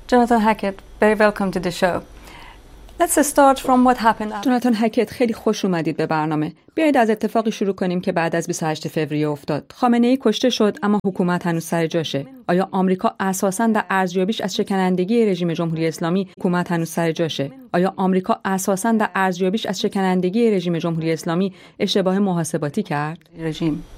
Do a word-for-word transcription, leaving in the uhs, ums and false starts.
Jonathan Hackett, very welcome to the show. Let's start from what happened. جوناتان هکت، خیلی خوش اومدید به برنامه. بیایید از اتفاقی شروع کنیم که بعد از بیست و هشتم فوریه افتاد. خامنه‌ای کشته شد اما حکومت هنوز سر جاشه. آیا آمریکا اساساً در ارزیابیش از شکنندگی رژیم جمهوری اسلامی حکومت هنوز سر جاشه؟ آیا آمریکا اساساً در ارزیابیش از شکنندگی رژیم جمهوری اسلامی اشتباه محاسباتی کرد؟ رژیم